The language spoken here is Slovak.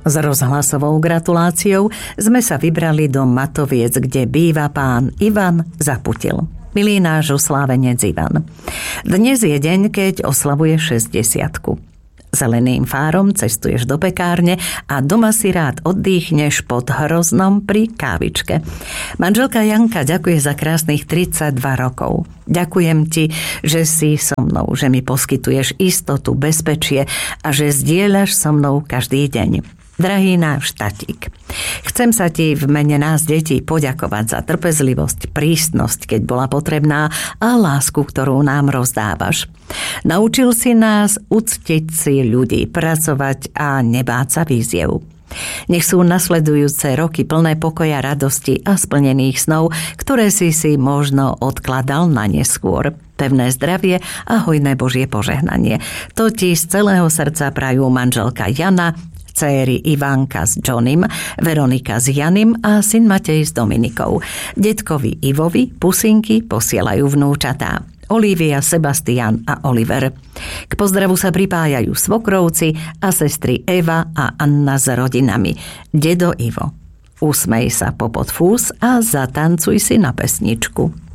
S rozhlasovou gratuláciou sme sa vybrali do Matoviec, kde býva pán Ivan Zaputil. Milý náš oslávenec Ivan. Dnes je deň, keď oslavuje 60-ku. Zeleným fárom cestuješ do pekárne a doma si rád oddychneš pod Hroznom pri kávičke. Manželka Janka ďakuje za krásnych 32 rokov. Ďakujem ti, že si so mnou, že mi poskytuješ istotu, bezpečie a že zdieľaš so mnou každý deň. Drahý náš tatík, chcem sa ti v mene nás detí poďakovať za trpezlivosť, prísnosť, keď bola potrebná a lásku, ktorú nám rozdávaš. Naučil si nás uctiť si ľudí, pracovať a nebáť sa výziev. Nech sú nasledujúce roky plné pokoja, radosti a splnených snov, ktoré si možno odkladal na neskôr. Pevné zdravie a hojné Božie požehnanie. To ti z celého srdca prajú manželka Jana, céry Ivanka s Johnem, Veronika s Janim a syn Matej s Dominikou. Detkovi Ivovi pusinky posielajú vnúčatá. Olivia, Sebastian a Oliver. K pozdravu sa pripájajú svokrovci a sestry Eva a Anna s rodinami. Dedo Ivo, usmej sa popod fús a zatancuj si na pesničku.